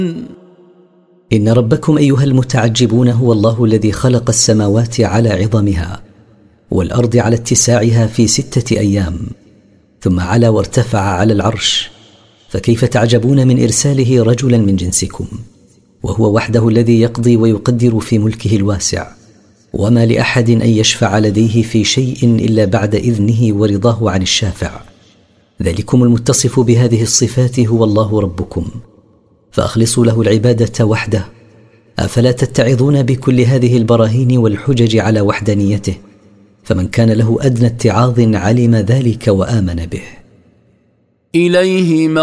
إن ربكم أيها المتعجبون هو الله الذي خلق السماوات على عظمها والأرض على اتساعها في 6 أيام، ثم علا وارتفع على العرش، فكيف تعجبون من إرساله رجلا من جنسكم؟ وهو وحده الذي يقضي ويقدر في ملكه الواسع، وما لأحد أن يشفع لديه في شيء إلا بعد إذنه ورضاه عن الشافع. ذلكم المتصف بهذه الصفات هو الله ربكم، فأخلصوا له العبادة وحده. أفلا تتعظون بكل هذه البراهين والحجج على وحدانيته؟ فمن كان له أدنى اتعاظ علم ذلك وآمن به. إليه